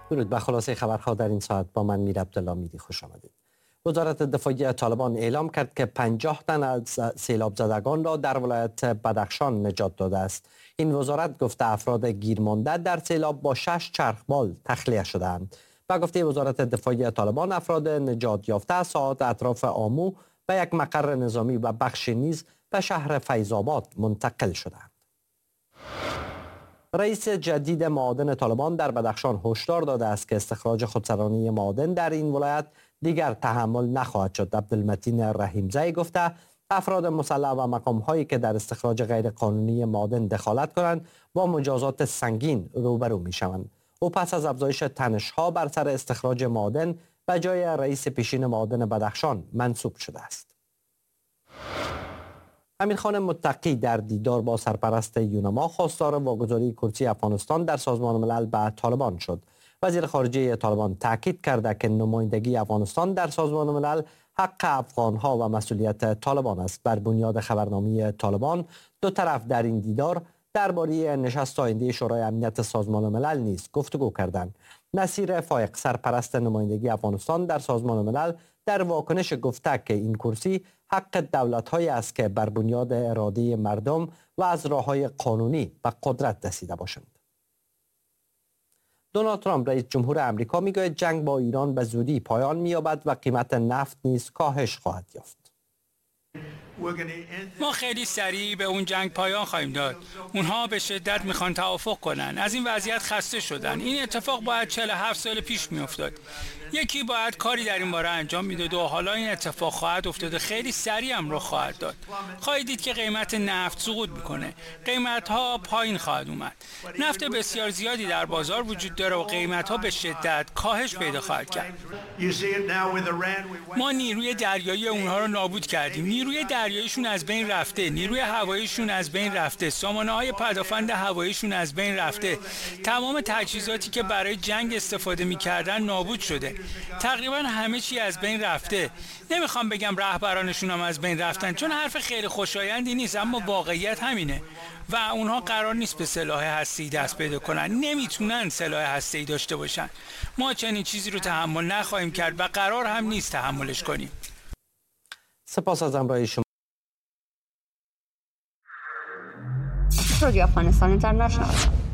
درود. به خلاصه خبرها در این ساعت با من میر عبدالله میری خوش آمدید. وزارت دفاعی طالبان اعلام کرد که 50 تن از سیلاب زدگان را در ولایت بدخشان نجات داده است. این وزارت گفته افراد گیرمانده در سیلاب با 6 چرخبال تخلیه شدند. به گفته وزارت دفاعی طالبان افراد نجات یافته از ساحات اطراف آمو و یک مقر نظامی و بخش نیز به شهر فیض‌آباد منتقل شدند. رئیس جدید معادن طالبان در بدخشان هشدار داده است که استخراج خودسرانه معادن در این ولایت دیگر تحمل نخواهد شد. عبدالمتین رحیمزی گفته افراد مسلح و مقام‌هایی که در استخراج غیرقانونی معادن دخالت کنند با مجازات سنگین روبرو می‌شوند. او پس از افزایش تنش‌ها بر سر استخراج معادن به جای رئیس پیشین معادن بدخشان منصوب شده است. امیرخان متقی در دیدار با سرپرست یونما خواستار واگذاری کرسی افغانستان در سازمان ملل به طالبان شد. وزیر خارجه طالبان تاکید کرده که نمایندگی افغانستان در سازمان ملل حق افغانها و مسئولیت طالبان است. بر بنیاد خبرنامه طالبان دو طرف در این دیدار درباره نشست آینده شورای امنیت سازمان ملل نیز گفتگو کردند. نصیر فایق سرپرست نمایندگی افغانستان در سازمان ملل در واکنش گفته که این کرسی حق دولت‌هایی است که بر بنیاد اراده مردم و از راه‌های قانونی به قدرت رسیده باشند. دونالد ترامپ رئیس جمهور آمریکا میگوید جنگ با ایران به زودی پایان می‌یابد و قیمت نفت نیز کاهش خواهد یافت. ما خیلی سریع به اون جنگ پایان خواهیم داد. اونها به شدت میخوان توافق کنن. از این وضعیت خسته شدن. این اتفاق باید 47 سال پیش میافتاد. یکی باید کاری در این باره انجام میداد و حالا این اتفاق خواهد افتاد. خیلی سریع هم رخ خواهد داد. خواهید دید که قیمت نفت سقوط میکنه. قیمت ها پایین خواهد اومد. نفت بسیار زیادی در بازار وجود داره و قیمت ها به شدت کاهش پیدا خواهد کرد. ما نیروی دریایی اونها رو نابود کردیم. نیروی دریاییشون از بین رفته، نیروی هواییشون از بین رفته، سامانه‌های پدافند هواییشون از بین رفته. تمام تجهیزاتی که برای جنگ استفاده می‌کردن نابود شده. تقریبا همه چی از بین رفته. نمیخوام بگم رهبرانشون هم از بین رفتن چون حرف خیلی خوشایندی نیست، اما واقعیت همینه و اونها قرار نیست به سلاح هسته‌ای دست پیدا کنن. نمیتونن سلاح هسته‌ای داشته باشن. ما چنین چیزی رو تحمل نخواهیم کرد و قرار هم نیست تحملش کنیم. سپاس از همراهی شما. رادیو افغانستان اینترنشنال